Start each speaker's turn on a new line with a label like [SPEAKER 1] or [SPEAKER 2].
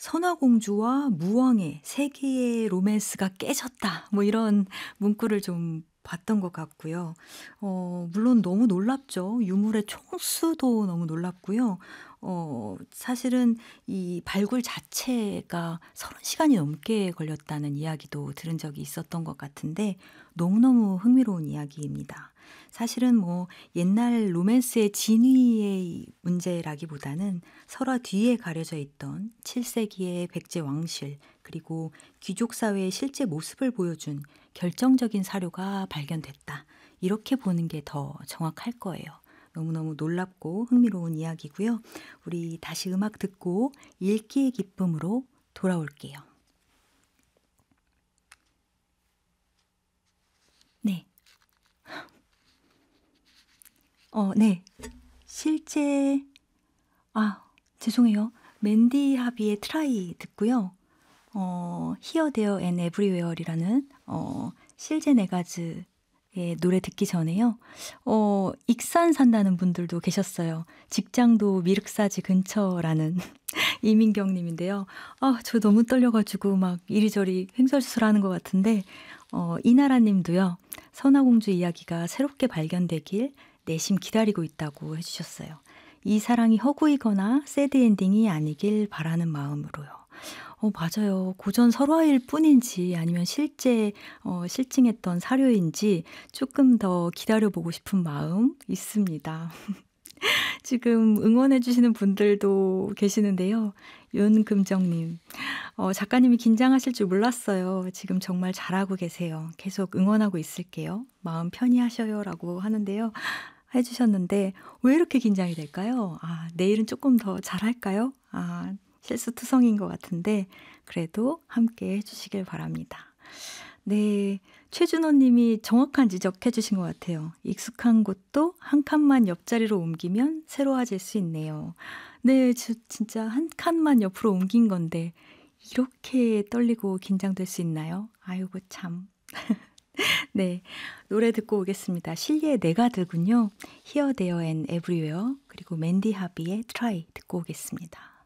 [SPEAKER 1] 선화공주와 무왕의 세계의 로맨스가 깨졌다. 뭐 이런 문구를 좀 봤던 것 같고요. 물론 너무 놀랍죠. 유물의 총수도 너무 놀랍고요. 사실은 이 발굴 자체가 30시간이 넘게 걸렸다는 이야기도 들은 적이 있었던 것 같은데 너무너무 흥미로운 이야기입니다. 사실은 뭐 옛날 로맨스의 진위의 문제라기보다는 설화 뒤에 가려져 있던 7세기의 백제 왕실 그리고 귀족 사회의 실제 모습을 보여준 결정적인 사료가 발견됐다. 이렇게 보는 게 더 정확할 거예요. 너무너무 놀랍고 흥미로운 이야기고요. 우리 다시 음악 듣고 읽기의 기쁨으로 돌아올게요. 네. 네. 실제 아 죄송해요. 맨디 하비의 트라이 듣고요. Here, There and Everywhere이라는 실제 네가즈의 노래 듣기 전에요. 익산 산다는 분들도 계셨어요. 직장도 미륵사지 근처라는 이민경 님인데요. 저 너무 떨려 가지고 막 이리저리 횡설수설하는 것 같은데 이나라 님도요. 선화공주 이야기가 새롭게 발견되길 내심 기다리고 있다고 해 주셨어요. 이 사랑이 허구이거나 새드 엔딩이 아니길 바라는 마음으로요. 맞아요. 고전 설화일 뿐인지 아니면 실제 실증했던 사료인지 조금 더 기다려 보고 싶은 마음 있습니다. 지금 응원해 주시는 분들도 계시는데요. 윤금정 님. 작가님이 긴장하실 줄 몰랐어요. 지금 정말 잘하고 계세요. 계속 응원하고 있을게요. 마음 편히 하셔요라고 하는데요. 해 주셨는데 왜 이렇게 긴장이 될까요? 내일은 조금 더 잘할까요? 실수투성인 것 같은데 그래도 함께 해 주시길 바랍니다. 네. 최준호 님이 정확한 지적해 주신 것 같아요. 익숙한 곳도 한 칸만 옆자리로 옮기면 새로워질 수 있네요. 네. 진짜 한 칸만 옆으로 옮긴 건데 이렇게 떨리고 긴장될 수 있나요? 아이고 참. 네. 노래 듣고 오겠습니다. 실리의 내가 들군요. Here, There and Everywhere 그리고 맨디 하비의 Try 듣고 오겠습니다.